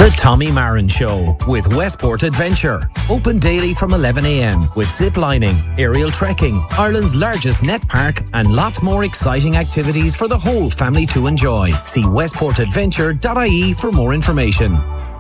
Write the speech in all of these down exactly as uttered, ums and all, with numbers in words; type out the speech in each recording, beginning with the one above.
The Tommy Marin Show with Westport Adventure. Open daily from eleven a m with zip lining, aerial trekking, Ireland's largest net park, and lots more exciting activities for the whole family to enjoy. See westport adventure dot I E for more information.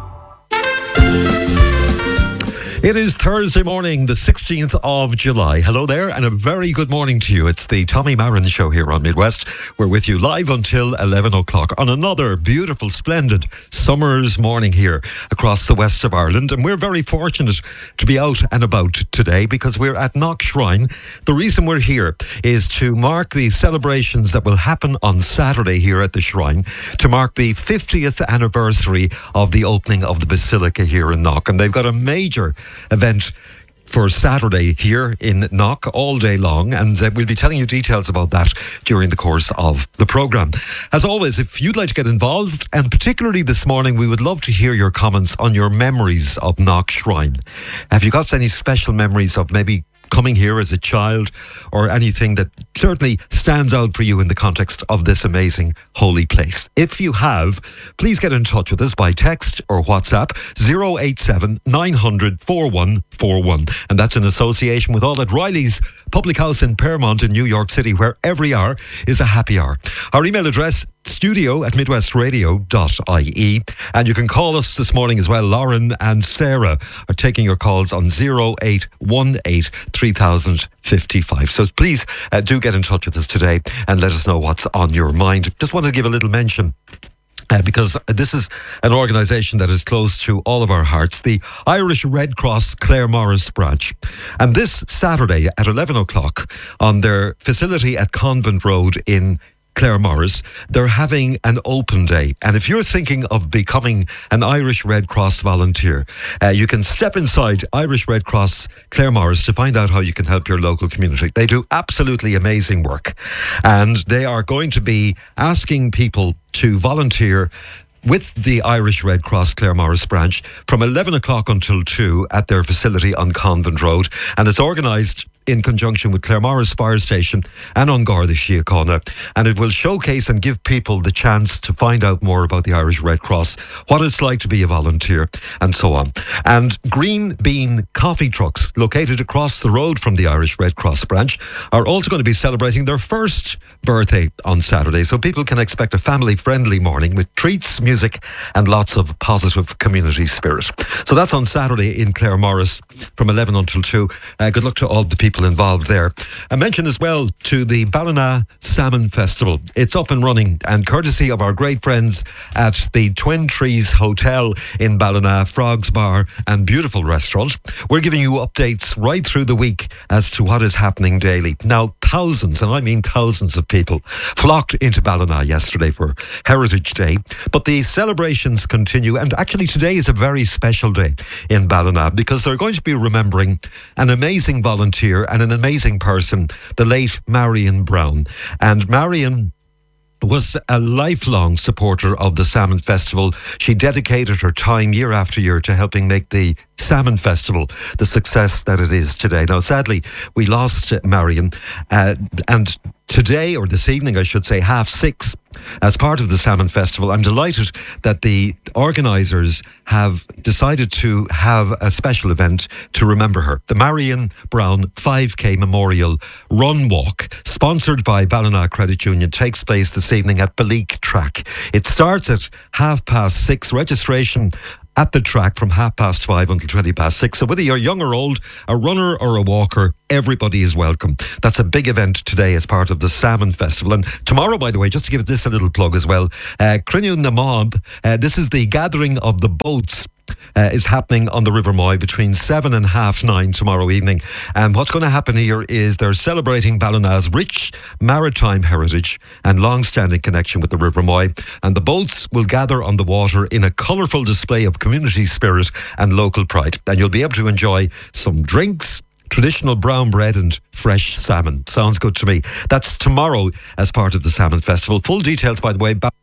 It is Thursday morning, the sixteenth of July. Hello there, and a very good morning to you. It's the Tommy Marin Show here on Midwest. We're with you live until eleven o'clock on another beautiful, splendid summer's morning here across the west of Ireland. And we're very fortunate to be out and about today because we're at Knock Shrine. The reason we're here is to mark the celebrations that will happen on Saturday here at the Shrine, to mark the fiftieth anniversary of the opening of the Basilica here in Knock. And they've got a major event for Saturday here in Knock all day long, and uh, we'll be telling you details about that during the course of the programme. As always, if you'd like to get involved, and particularly this morning, we would love to hear your comments on your memories of Knock Shrine. Have you got any special memories of maybe coming here as a child, or anything that certainly stands out for you in the context of this amazing holy place? If you have, please get in touch with us by text or WhatsApp zero eight seven nine hundred forty-one forty-one, and that's in association with all at Riley's Public House in Paramount in New York City, where every hour is a happy hour. Our email address, studio at midwestradio dot I E, and you can call us this morning as well. Lauren and Sarah are taking your calls on zero eight one eight three thousand fifty-five. So please uh, do get in touch with us today and let us know what's on your mind. Just want to give a little mention Uh, because this is an organisation that is close to all of our hearts, the Irish Red Cross Claremorris branch. And this Saturday at eleven o'clock on their facility at Convent Road in Claremorris, they're having an open day. And if you're thinking of becoming an Irish Red Cross volunteer, uh, you can step inside Irish Red Cross Claremorris to find out how you can help your local community. They do absolutely amazing work, and they are going to be asking people to volunteer with the Irish Red Cross Claremorris branch from eleven o'clock until two at their facility on Convent Road. And it's organised in conjunction with Claremorris Fire Station and An Garda Síochána, and it will showcase and give people the chance to find out more about the Irish Red Cross, what it's like to be a volunteer, and so on. And Green Bean coffee trucks located across the road from the Irish Red Cross branch are also going to be celebrating their first birthday on Saturday, so people can expect a family-friendly morning with treats, music, and lots of positive community spirit. So that's on Saturday in Claremorris from eleven until two. Uh, good luck to all the people involved there. I mentioned as well to the Ballina Salmon Festival. It's up and running, and courtesy of our great friends at the Twin Trees Hotel in Ballina, Frogs Bar and beautiful restaurant, we're giving you updates right through the week as to what is happening daily. Now, thousands, and I mean thousands of people flocked into Ballina yesterday for Heritage Day, but the celebrations continue, and actually today is a very special day in Ballina because they're going to be remembering an amazing volunteer and an amazing person, the late Marion Brown. And Marion was a lifelong supporter of the Salmon Festival. She dedicated her time year after year to helping make the Salmon Festival the success that it is today. Now, sadly, we lost Marion, uh, and today, or this evening, I should say, half six, as part of the Salmon Festival, I'm delighted that the organisers have decided to have a special event to remember her. The Marion Brown five K Memorial Run Walk, sponsored by Ballina Credit Union, takes place this evening at Baleek Track. It starts at half past six. Registration at the track from half past five until twenty past six. So whether you're young or old, a runner or a walker, everybody is welcome. That's a big event today as part of the Salmon Festival. And tomorrow, by the way, just to give this a little plug as well, uh, Crinnew na Mob, uh, this is the gathering of the boats. Uh, is happening on the River Moy between seven and half nine tomorrow evening. And what's going to happen here is they're celebrating Ballina's rich maritime heritage and long-standing connection with the River Moy. And the boats will gather on the water in a colourful display of community spirit and local pride. And you'll be able to enjoy some drinks, traditional brown bread and fresh salmon. Sounds good to me. That's tomorrow as part of the Salmon Festival. Full details, by the way,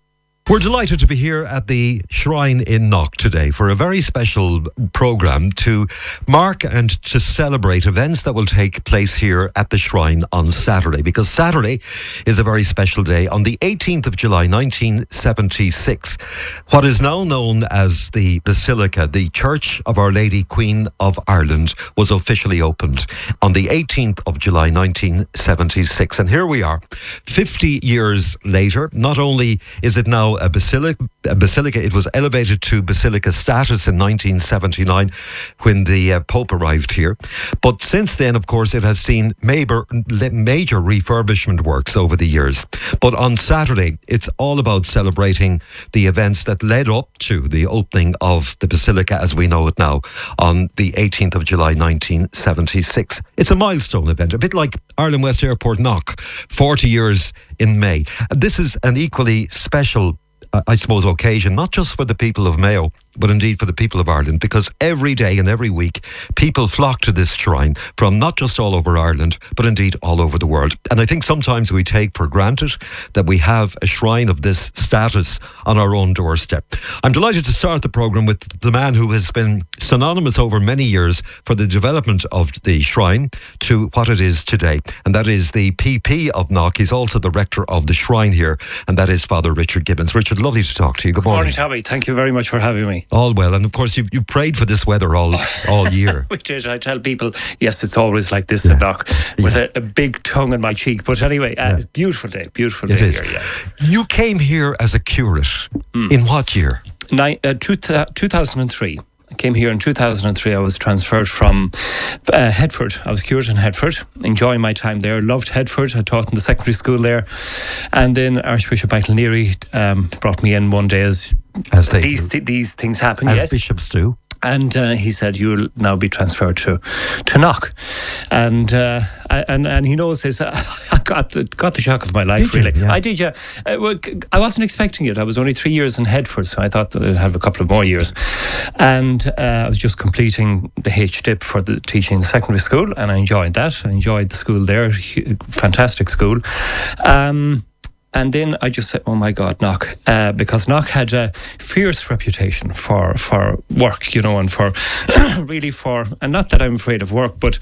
We're delighted to be here at the Shrine in Knock today for a very special programme to mark and to celebrate events that will take place here at the Shrine on Saturday, because Saturday is a very special day. On the eighteenth of July nineteen seventy-six, what is now known as the Basilica, the Church of Our Lady Queen of Ireland, was officially opened on the eighteenth of July nineteen seventy-six. And here we are, fifty years later. Not only is it now a basilica, a basilica, it was elevated to basilica status in nineteen seventy-nine when the uh, Pope arrived here. But since then, of course, it has seen major, major refurbishment works over the years. But on Saturday, it's all about celebrating the events that led up to the opening of the basilica as we know it now on the eighteenth of July nineteen seventy-six. It's a milestone event, a bit like Ireland West Airport Knock, forty years in May. And this is an equally special, uh, I suppose, occasion, not just for the people of Mayo, but indeed for the people of Ireland, because every day and every week people flock to this shrine from not just all over Ireland, but indeed all over the world. And I think sometimes we take for granted that we have a shrine of this status on our own doorstep. I'm delighted to start the programme with the man who has been synonymous over many years for the development of the shrine to what it is today, and that is the P P of Knock. He's also the rector of the shrine here, and that is Father Richard Gibbons. Richard, lovely to talk to you. Good morning. Good morning, Tommy. Thank you very much for having me. All well, and of course you you prayed for this weather all all year. We did. I tell people, yes, it's always like this yeah. at Knock, with yeah. a, a big tongue in my cheek. But anyway, uh, yeah. beautiful day, beautiful it day is. here. Yeah. You came here as a curate. Mm. In what year? Nine, uh, two, uh, two thousand three. I came here in two thousand three. I was transferred from uh, Headford. I was curate in Headford, enjoying my time there. Loved Headford. I taught in the secondary school there. And then Archbishop Michael Neary um, brought me in one day as, as they these th- these things happen. As yes. bishops do. And uh, he said, "You'll now be transferred to, to Knock," and uh, and and he knows this. Uh, I got the, got the shock of my life. Did really, you? Yeah. I did. Yeah, uh, I wasn't expecting it. I was only three years in Headford, so I thought that I'd have a couple of more years. And uh, I was just completing the H D I P for the teaching in the secondary school, and I enjoyed that. I enjoyed the school there, fantastic school. Um, And then I just said, oh my God, Knock, uh, because Knock had a fierce reputation for, for work, you know, and for really for, and not that I'm afraid of work, but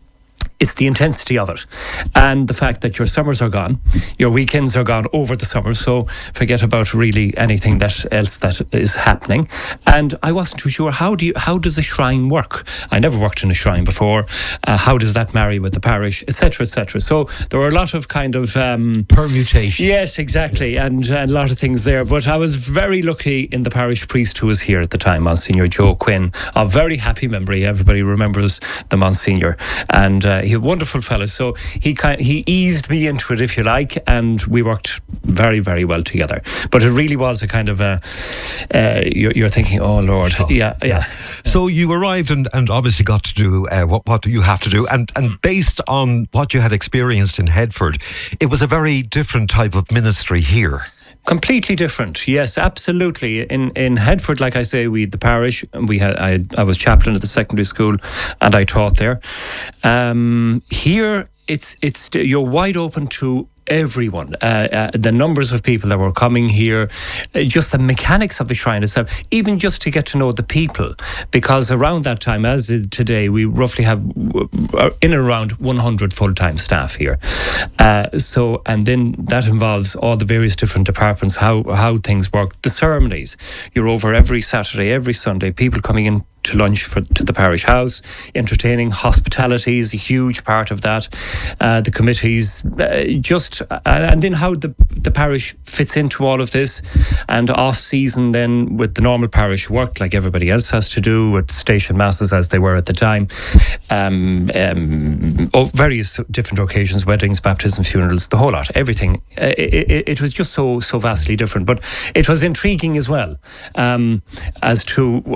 it's the intensity of it and the fact that your summers are gone, your weekends are gone over the summer, so forget about really anything that else that is happening. And I wasn't too sure, how do you, how does a shrine work? I never worked in a shrine before. Uh, how does that marry with the parish, et cetera, et cetera. So there were a lot of kind of um, permutations. Yes, exactly, and, and a lot of things there. But I was very lucky in the parish priest who was here at the time, Monsignor Joe Quinn, of very happy memory. Everybody remembers the Monsignor, and uh, he a wonderful fellow, so he kind he eased me into it, if you like, and we worked very, very well together. But it really was a kind of a uh, you're, you're thinking, oh Lord, oh, yeah, yeah, yeah. So you arrived and, and obviously got to do uh, what what you have to do, and and based on what you had experienced in Headford, it was a very different type of ministry here. Completely different, yes, absolutely. In in Headford, like I say, we had the parish. We had I I was chaplain at the secondary school, and I taught there. Um, here, it's it's you're wide open to everyone. Uh, uh, the numbers of people that were coming here, uh, just the mechanics of the shrine itself, even just to get to know the people, because around that time, as is today, we roughly have uh, in and around one hundred full-time staff here. Uh, so, and then that involves all the various different departments, how how things work, the ceremonies. You're over every Saturday, every Sunday, people coming in to lunch for, to the parish house, entertaining, hospitality is a huge part of that. Uh, the committees, uh, just, uh, and then how the, the parish fits into all of this. And off season then with the normal parish work like everybody else has to do, with station masses as they were at the time. Um, um, oh, various different occasions, weddings, baptisms, funerals, the whole lot, everything. Uh, it, it, it was just so, so vastly different. But it was intriguing as well, um, as to